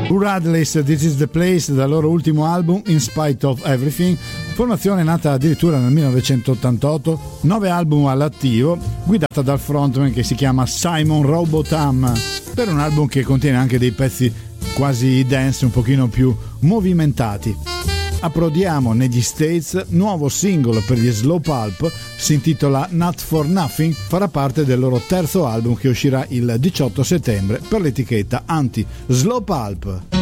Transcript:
Radley's This Is The Place, dal loro ultimo album In Spite Of Everything, formazione nata addirittura nel 1988, 9 album all'attivo, guidata dal frontman che si chiama Simon Robotham, per un album che contiene anche dei pezzi quasi dance, un pochino più movimentati. Approdiamo negli States, nuovo singolo per gli Slow Pulp, si intitola Not For Nothing, farà parte del loro terzo album che uscirà il 18 settembre per l'etichetta Anti Slow Pulp.